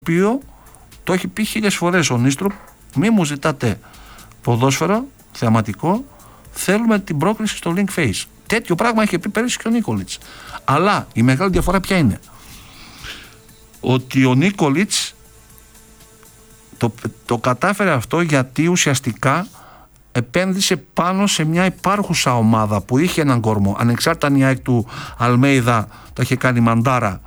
οποίο το έχει πει 1000 φορές ο Νίστρουπ: μη μου ζητάτε ποδόσφαιρο θεαματικό, θέλουμε την πρόκριση στο link face. Τέτοιο πράγμα είχε πει πέρυσι και ο Νίκολιτς. Αλλά η μεγάλη διαφορά ποια είναι? Ότι ο Νίκολιτς το κατάφερε αυτό γιατί ουσιαστικά επένδυσε πάνω σε μια υπάρχουσα ομάδα που είχε έναν κορμό. Ανεξάρτητα αν η ΑΕΚ του Αλμέιδα τα είχε κάνει μαντάρα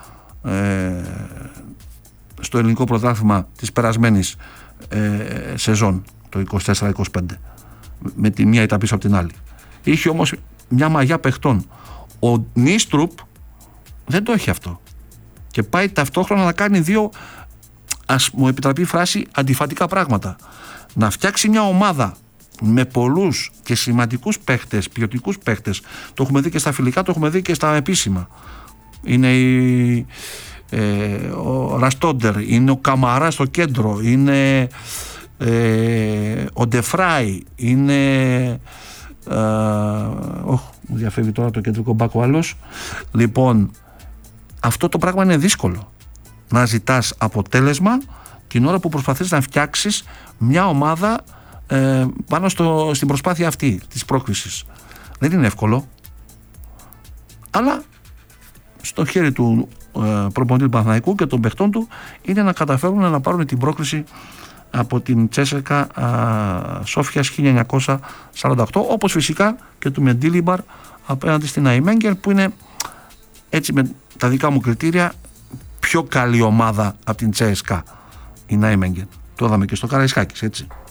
στο ελληνικό πρωτάθλημα της περασμένης σεζόν, το 24-25, με τη μία ήταν πίσω από την άλλη. Είχε όμως μια μαγιά παιχτών. Ο Νίστρουπ δεν το έχει αυτό και πάει ταυτόχρονα να κάνει δύο, ας μου επιτραπεί η φράση, αντιφατικά πράγματα. Να φτιάξει μια ομάδα με πολλούς και σημαντικούς παίχτες, ποιοτικούς παίχτες. Το έχουμε δει και στα φιλικά, το έχουμε δει και στα επίσημα. Είναι ο Ραστόντερ, είναι ο Καμαρά στο κέντρο, είναι ο Ντεφράι, είναι μου διαφεύγει τώρα το κεντρικό μπάκο άλλος. Λοιπόν, αυτό το πράγμα είναι δύσκολο, να ζητάς αποτέλεσμα την ώρα που προσπαθείς να φτιάξεις μια ομάδα πάνω στην προσπάθεια αυτή της πρόκρισης. Δεν είναι εύκολο, αλλά στο χέρι του προπονητή του Παναθηναϊκού και των παιχτών του είναι να καταφέρουν να πάρουν την πρόκριση από την Τσέσσεκα Σόφιας 1948, όπως φυσικά και του Μεντίλιμπαρ απέναντι στην Αϊμένγκερ, που είναι, έτσι με τα δικά μου κριτήρια, πιο καλή ομάδα από την Τσέσσεκα η Αϊμένγκερ. Το είδαμε και στο Καραϊσκάκης, έτσι.